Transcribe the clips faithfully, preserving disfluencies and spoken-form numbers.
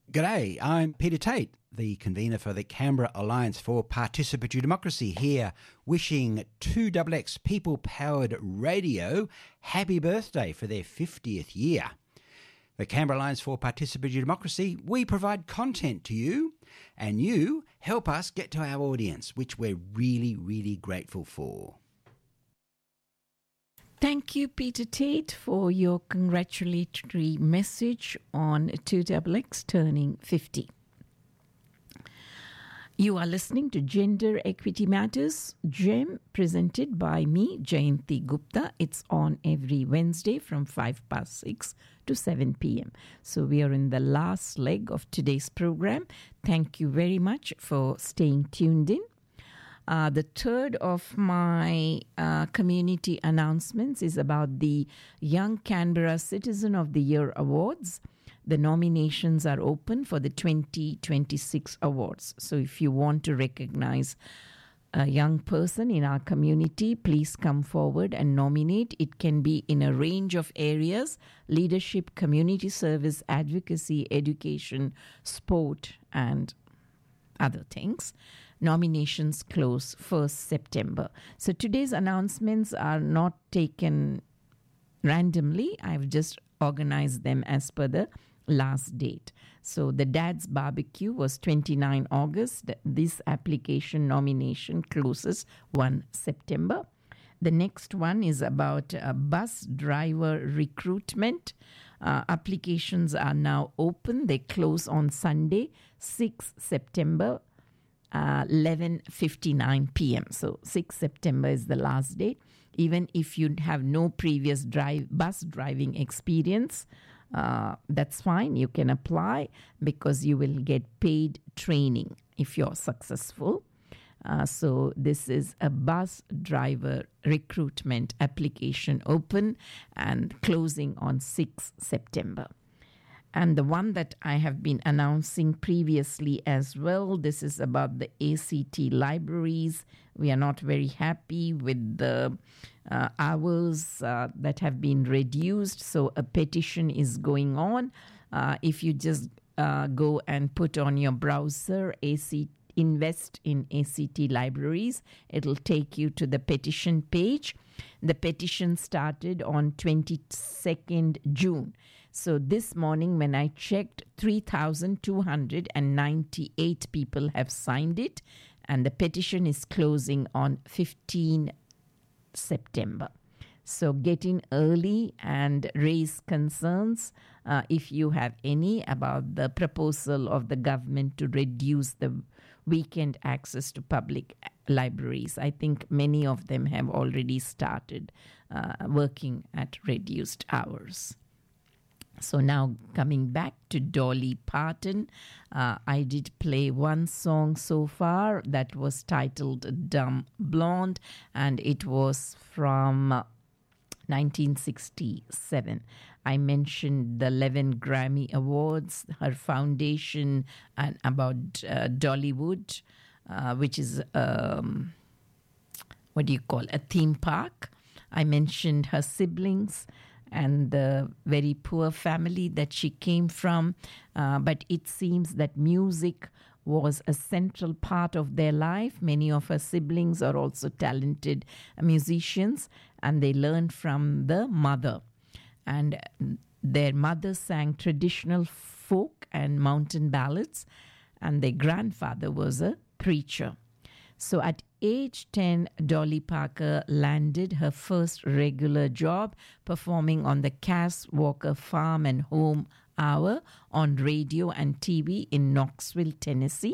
G'day, I'm Peter Tate, the convener for the Canberra Alliance for Participatory Democracy, here wishing two X X people-powered radio happy birthday for their fiftieth year. The Canberra Alliance for Participatory Democracy, we provide content to you, and you help us get to our audience, which we're really, really grateful for. Thank you, Peter Tate, for your congratulatory message on two X X turning fifty. You are listening to Gender Equity Matters, GEM, presented by me, Jayanti Gupta. It's on every Wednesday from five past six to seven p.m. So we are in the last leg of today's program. Thank you very much for staying tuned in. Uh, the third of my uh, community announcements is about the Young Canberra Citizen of the Year Awards. The nominations are open for the twenty twenty-six awards. So if you want to recognize a young person in our community, please come forward and nominate. It can be in a range of areas: leadership, community service, advocacy, education, sport, and other things. Nominations close first September. So today's announcements are not taken randomly. I've just organized them as per the last date. So the Dad's Barbecue was twenty-ninth of August. This application nomination closes first September. The next one is about uh, bus driver recruitment. Uh, applications are now open. They close on Sunday, sixth September, uh, eleven fifty-nine p.m. So sixth September is the last date. Even if you have no previous drive bus driving experience, uh, that's fine. You can apply because you will get paid training if you're successful. Uh, so this is a bus driver recruitment application open and closing on sixth September. And the one that I have been announcing previously as well, this is about the A C T libraries. We are not very happy with the uh, hours uh, that have been reduced. So a petition is going on. Uh, if you just uh, go and put on your browser A C T, invest in A C T libraries, it'll take you to the petition page. The petition started on twenty-second of June. So this morning when I checked, three thousand two hundred ninety-eight people have signed it, and the petition is closing on fifteenth September. So get in early and raise concerns uh, if you have any about the proposal of the government to reduce the weekend access to public libraries. I think many of them have already started uh, working at reduced hours. So now coming back to Dolly Parton, uh, I did play one song so far that was titled Dumb Blonde, and it was from Uh, nineteen sixty-seven. I mentioned the eleven Grammy Awards, her foundation, and about uh, Dollywood, uh, which is, um, what do you call, a theme park. I mentioned her siblings and the very poor family that she came from. Uh, but it seems that music was a central part of their life. Many of her siblings are also talented musicians, and they learned from the mother. And their mother sang traditional folk and mountain ballads, and their grandfather was a preacher. So at age ten, Dolly Parton landed her first regular job performing on the Cass Walker Farm and Home Hour on radio and T V in Knoxville, Tennessee.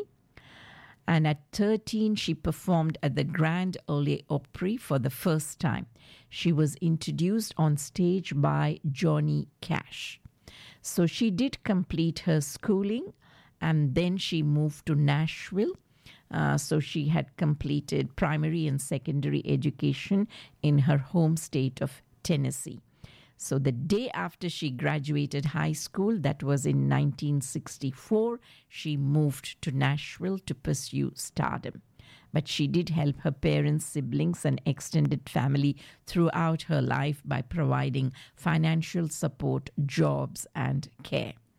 And at thirteen, she performed at the Grand Ole Opry for the first time. She was introduced on stage by Johnny Cash. So she did complete her schooling, and then she moved to Nashville. Uh, so she had completed primary and secondary education in her home state of Tennessee. So the day after she graduated high school, that was in nineteen sixty-four, she moved to Nashville to pursue stardom. But she did help her parents, siblings, and extended family throughout her life by providing financial support, jobs, and care.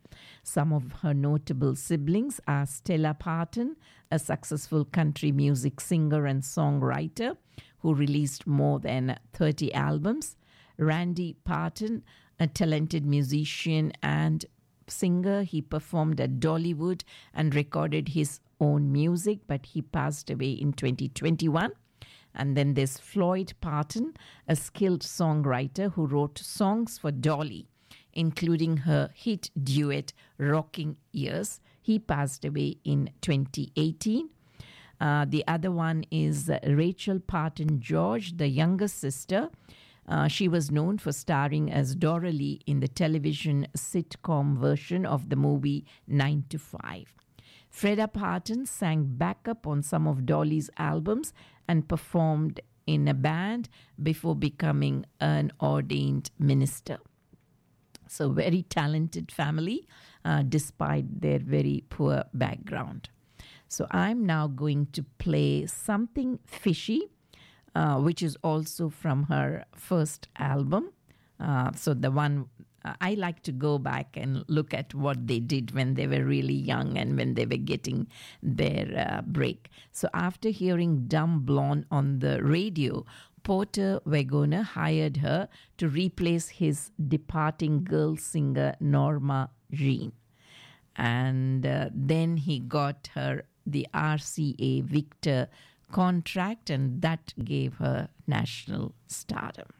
Some of her notable siblings are Stella Parton, a successful country music singer and songwriter who released more than thirty albums, Randy Parton, a talented musician and singer. He performed at Dollywood and recorded his own music, but he passed away in twenty twenty-one. And then there's Floyd Parton, a skilled songwriter who wrote songs for Dolly, including her hit duet Rocking Years. He passed away in twenty eighteen. Uh, the other one is uh, Rachel Parton George, the younger sister. Uh, she was known for starring as Dora Lee in the television sitcom version of the movie nine to five. Freda Parton sang backup on some of Dolly's albums and performed in a band before becoming an ordained minister. So very talented family, uh, despite their very poor background. So I'm now going to play Something Fishy, uh, which is also from her first album. Uh, so the one, uh, I like to go back and look at what they did when they were really young and when they were getting their uh, break. So after hearing Dumb Blonde on the radio, Porter Wagoner hired her to replace his departing girl singer Norma Jean. And uh, then he got her the R C A Victor contract, and that gave her national stardom.